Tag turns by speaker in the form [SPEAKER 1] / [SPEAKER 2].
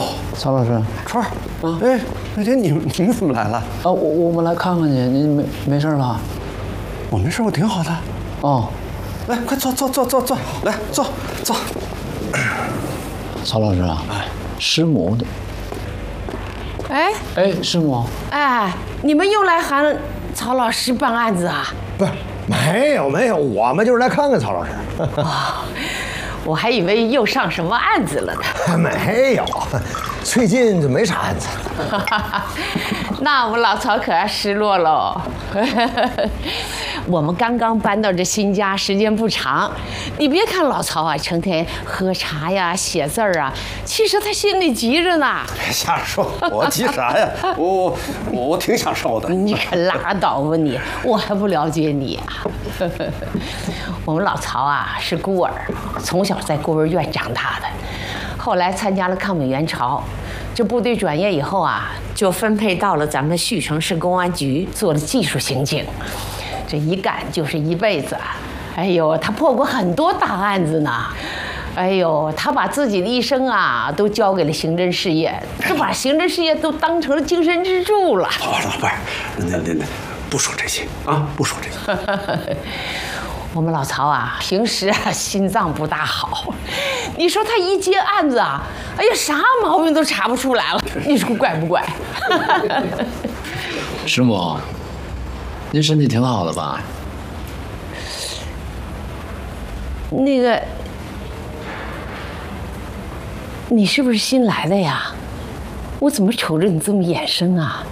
[SPEAKER 1] 曹老师，
[SPEAKER 2] 川儿，哎，那天你们怎么来了？
[SPEAKER 1] 啊，我们来看看去，您没事吧？
[SPEAKER 2] 我没事，我挺好的。
[SPEAKER 1] 哦，
[SPEAKER 2] 来，快坐，来坐。
[SPEAKER 1] 曹老师啊，师母的，哎，师母，
[SPEAKER 3] 哎，你们又来喊曹老师办案子啊？
[SPEAKER 4] 不是，没有，我们就是来看看曹老师。
[SPEAKER 3] 我还以为又上什么案子了呢。
[SPEAKER 4] 没有，最近就没啥案子。
[SPEAKER 3] 那我们老曹可要失落喽。我们刚刚搬到这新家，时间不长。你别看老曹啊，成天喝茶呀、写字儿啊，其实他心里急着呢。
[SPEAKER 2] 别瞎说，我急啥呀？我挺享受的。
[SPEAKER 3] 你可拉倒吧你，我还不了解你啊。我们老曹啊是孤儿，从小在孤儿院长大的，后来参加了抗美援朝。这部队转业以后啊，就分配到了咱们胥城市公安局做了技术刑警。这一干就是一辈子，哎呦，他破过很多大案子呢，哎呦，他把自己的一生啊都交给了刑侦事业，就把刑侦事业都当成了精神支柱了。
[SPEAKER 2] 不是，那不说这些啊，不说这些。
[SPEAKER 3] 我们老曹啊，平时啊心脏不大好，你说他一接案子啊，哎呀，啥毛病都查不出来了，你说怪不怪？
[SPEAKER 1] 师母，您身体挺好的吧？
[SPEAKER 3] 那个，你是不是新来的呀？我怎么瞅着你这么眼生啊？